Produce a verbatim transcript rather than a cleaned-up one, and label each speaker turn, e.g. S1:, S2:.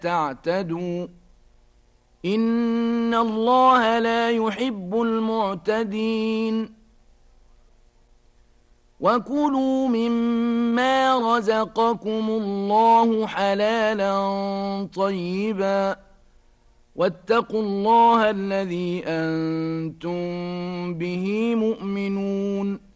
S1: تعتدوا إن الله لا يحب المعتدين وكلوا مما رزقكم الله حلالا طيبا واتقوا الله الذي أنتم به مؤمنون